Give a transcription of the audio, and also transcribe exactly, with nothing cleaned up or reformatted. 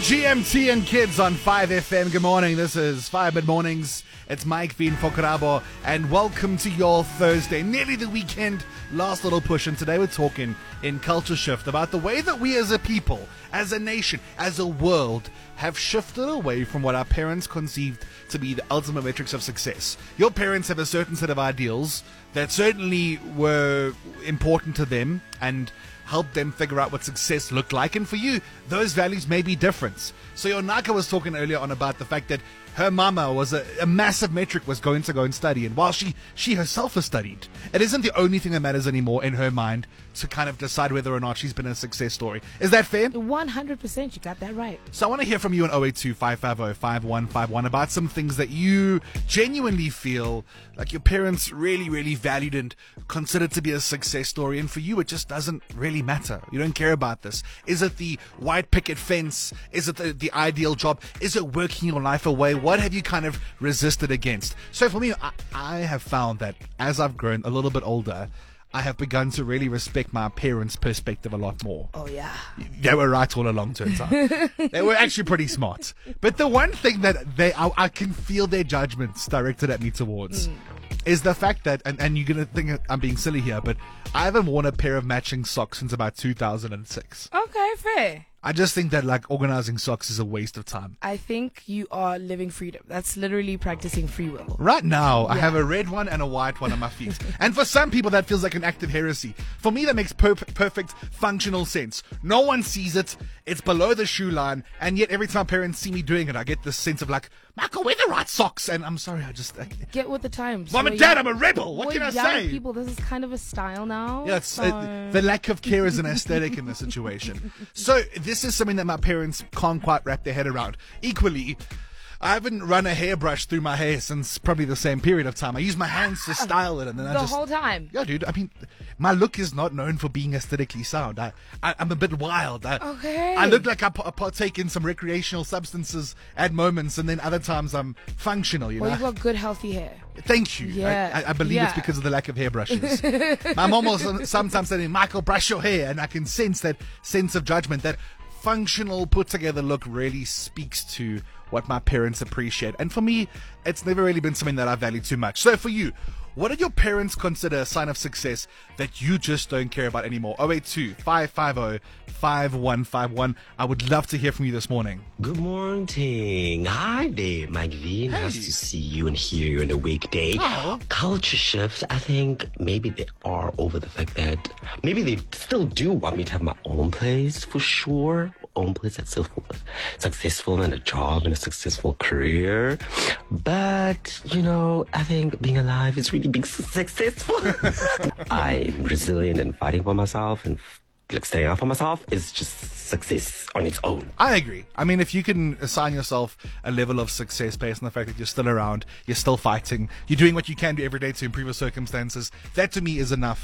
G M T and Kids on five F M. Good morning. This is five Mid Mornings. It's Mike Veen Fokarabo, and welcome to your Thursday. Nearly the weekend, last little push, and today we're talking in Culture Shift about the way that we as a people, as a nation, as a world, have shifted away from what our parents conceived to be the ultimate metrics of success. Your parents have a certain set of ideals that certainly were important to them and helped them figure out what success looked like, and for you, those values may be different. So your Naka was talking earlier on about the fact that her mama was a, a massive metric was going to go and study, and while she she herself has studied, it isn't the only thing that matters anymore in her mind to kind of decide whether or not she's been a success story. Is that fair? one hundred percent, you got that right. So I want to hear from you on oh eight two, five five oh, five one five one about some things that you genuinely feel like your parents really, really valued and considered to be a success story, and for you it just doesn't really matter. You don't care about this. Is it the white picket fence? Is it the, the ideal job? Is it working your life away? What have you kind of resisted against? So for me, I, I have found that as I've grown a little bit older, I have begun to really respect my parents' perspective a lot more. Oh, yeah. They were right all along, turns out. They were actually pretty smart. But the one thing that they, I, I can feel their judgments directed at me towards mm. is the fact that, and, and you're going to think I'm being silly here, but I haven't worn a pair of matching socks since about two thousand six. Okay, fair. I just think that like organizing socks is a waste of time. I think you are living freedom. That's literally practicing free will. Right now, yeah. I have a red one and a white one on my feet. And for some people, that feels like an act of heresy. For me, that makes per- perfect functional sense. No one sees it. It's below the shoe line. And yet every time parents see me doing it, I get this sense of like, Michael, wear the right socks. And I'm sorry, I just... I, get with the times. Mom and Dad, I'm a rebel. What we're can I young say? People, this is kind of a style now. Yeah, it's, so... uh, the lack of care is an aesthetic in this situation. So this is something that my parents can't quite wrap their head around. Equally, I haven't run a hairbrush through my hair since probably the same period of time. I use my hands to style it, and then the I just... The whole time? Yeah, dude. I mean, my look is not known for being aesthetically sound. I, I, I'm a bit wild. I, okay. I look like I, p- I partake in some recreational substances at moments, and then other times I'm functional, you well, know? Well, you've got good, healthy hair. Thank you. Yeah. I, I believe yeah. it's because of the lack of hairbrushes. My mom also sometimes saying, Michael, brush your hair, and I can sense that sense of judgment, that functional, put-together look really speaks to what my parents appreciate. And for me, it's never really been something that I value too much. So for you, what did your parents consider a sign of success that you just don't care about anymore? oh eight two, five five oh, five one five one. I would love to hear from you this morning. Good morning. Hi there, Mike V. Nice hey. to see you and hear you on a weekday. Oh. Culture shifts, I think maybe they are over the fact that maybe they still do want me to have my own place for sure. Own place that's still successful in a job and a successful career. But, you know, I think being alive is really being successful. I'm resilient and fighting for myself, and like staying up for myself is just success on its own. I agree. I mean, if you can assign yourself a level of success based on the fact that you're still around, you're still fighting, you're doing what you can do every day to improve your circumstances, that to me is enough